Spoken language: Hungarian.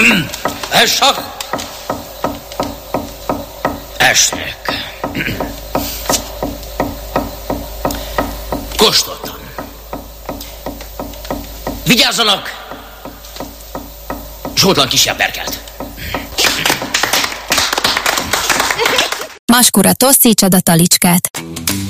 Essak! Esnek. Kóstoltam. Vigyázzanak! Sótlan kis emberkelt. Maskura tosszítsad a talicskát.